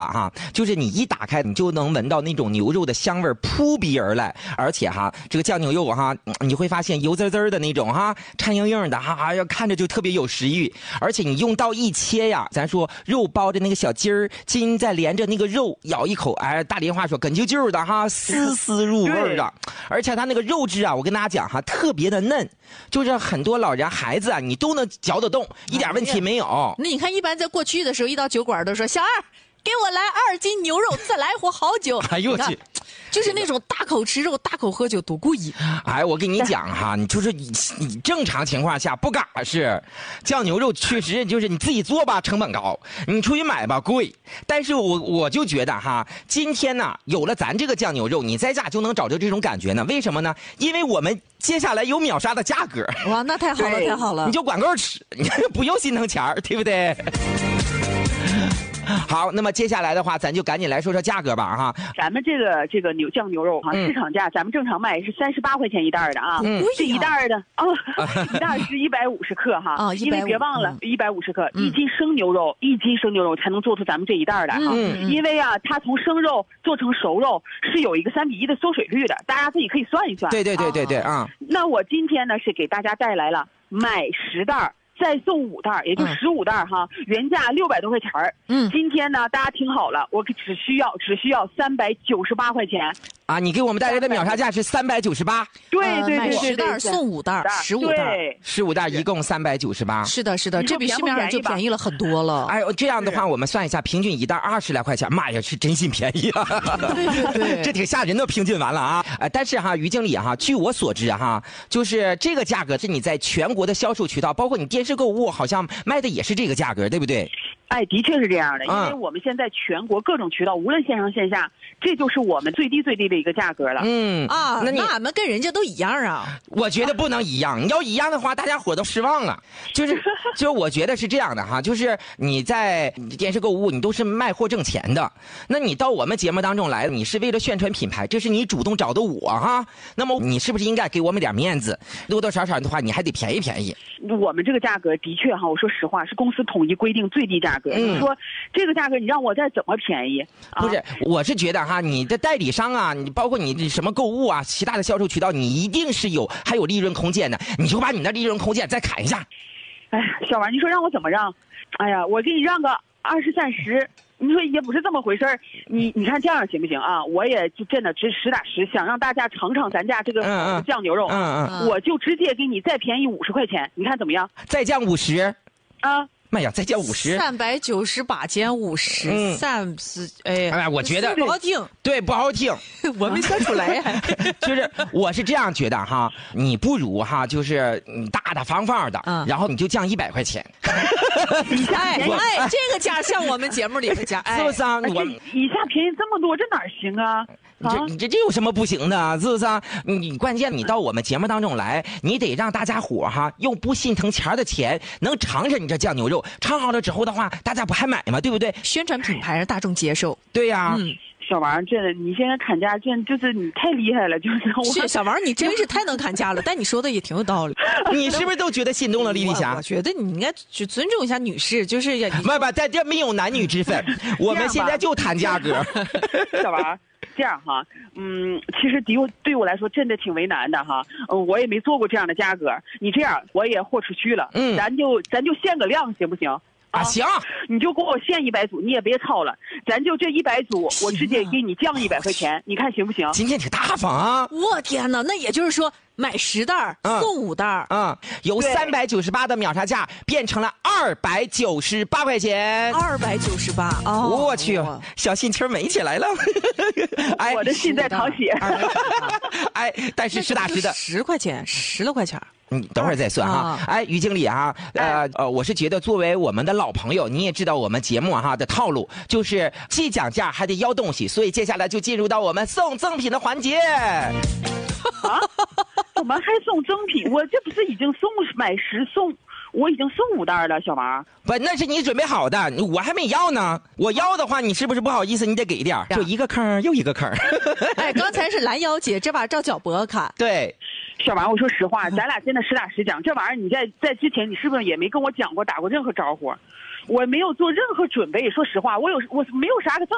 哈，就是你一打开，你就能闻到那种牛肉的香味扑鼻而来，而且哈，这个酱牛肉哈，你会发现油滋滋的那种哈，颤硬硬的哈，要看着就特别有食欲，而且你用刀一切呀，咱说肉包着那个小筋儿，筋再连着那个肉，咬一口，哎，大连话说哏啾啾的哈，丝丝入味的，而且它那个肉质啊，我跟大家讲哈，特别的嫩，就是很多老人孩子啊，你都能嚼得动，一点问题没有。 那你看，一般在过去的时候，一到酒馆都说小二，给我来2斤牛肉，再来壶好酒。 哎呦我去！ 就是那种大口吃肉、大口喝酒，多过瘾！ 哎，我跟你讲哈，你就是你正常情况下不敢是，酱牛肉确实就是你自己做吧，成本高；你出去买吧，贵。但是我就觉得哈，今天呢，有了咱这个酱牛肉，你在家就能找着这种感觉呢。为什么呢？因为我们接下来有秒杀的价格。 哇，那太好了，太好了！ 你就管够吃，你不用心疼钱儿，对不对？好，那么接下来的话，咱就赶紧来说说价格吧，哈。 咱们这个酱牛肉哈，市场价咱们正常卖是38块钱一袋的啊，这一袋的一袋是150克哈，因为别忘了150克，1斤生牛肉才能做出咱们这一袋来哈，因为啊，它从生肉做成熟肉是有一个3:1的缩水率的，大家自己可以算一算。 对啊。 那我今天呢是给大家带来了买10袋。再送5袋，也就15袋哈，原价600多块钱儿。今天呢，大家听好了，我只需要398块钱。 啊，你给我们带来的秒杀价是398。 对， 买10袋送5袋，15袋 ，15袋一共398。 是的，这比市面上就便宜了很多了。 哎，这样的话，我们算一下，平均一袋20来块钱，妈呀，是真心便宜啊！ 对， 这挺吓人的，平均完了啊。但是哈，于经理哈，据我所知哈，就是这个价格是你在全国的销售渠道，包括你电视购物，好像卖的也是这个价格，对不对？ 哎，的确是这样的，因为我们现在全国各种渠道，无论线上线下，这就是我们最低的一个价格了。 那俺们跟人家都一样啊？ 我觉得不能一样，你要一样的话，大家伙都失望了。就是我觉得是这样的哈，就是你在电视购物，你都是卖货挣钱的，那你到我们节目当中来，你是为了宣传品牌，这是你主动找的我哈，那么你是不是应该给我们点面子？多多少少的话，你还得便宜。 我们这个价格的确哈，我说实话，是公司统一规定最低价格。你说这个价格，你让我再怎么便宜？ 不是，我是觉得哈，你的代理商啊，你包括你什么购物啊，其他的销售渠道，你一定是还有利润空间的，你就把你的利润空间再砍一下。 哎呀，小王，你说让我怎么让？哎呀，我给你让个20、30，你说也不是这么回事儿。你看这样行不行啊？我也就真的实打实想让大家尝尝咱家这个酱牛肉，我就直接给你再便宜50块钱，你看怎么样？ 再降50 啊？ 妈呀，再降 398减50， 哎，我觉得不好听， 对，不好听， 我没说出来。 就是我是这样觉得哈，你不如哈，就是大大方方的，然后你就降100块钱。 这个价像我们节目里的价， 是不是啊？我一下便宜这么多，这哪行啊？ 你这有什么不行的？是不是啊？你关键你到我们节目当中来，你得让大家伙哈用不心疼钱的钱，能尝尝你这酱牛肉，尝好了之后的话，大家不还买吗？对不对？ 宣传品牌让大众接受。 对呀。 小王，你现在砍价，就是你太厉害了，就是小王，你真是太能砍价了。但你说的也挺有道理， 你是不是都觉得心动了，丽丽霞？ 我觉得你应该去尊重一下女士，就是不，在这没有男女之分，我们现在就谈价格。 小王，这样哈，其实对我来说真的挺为难的哈，我也没做过这样的价格。你这样，我也豁出去了，咱就限个量，行不行？ 行， 你就给我限100组，你也别操了，咱就这100组，我直接给你降100块钱，你看行不行？ 今天挺大方啊！ 我天哪，那也就是说买10袋送5袋， 由398的秒杀价变成了298块钱 ，298 我去，小心气儿美起来了。 哎，我的心在淌血。 哎，但是实打实的 10块钱，10来块钱。 等会儿再算哈。哎，于经理哈，我是觉得作为我们的老朋友，你也知道我们节目哈的套路，就是既讲价还得要东西，所以接下来就进入到我们送赠品的环节。 怎么还送赠品？我这不是已经买10送，我已经送5袋了，小王。 不，那是你准备好的，我还没要呢。我要的话，你是不是不好意思？你得给点，就一个坑又一个坑。 哎，刚才是拦腰姐，这把照脚脖看。 对。 小王，我说实话，咱俩真的实打实讲，这玩意儿你在之前你是不是也没跟我讲过，打过任何招呼？我没有做任何准备。说实话，我没有啥个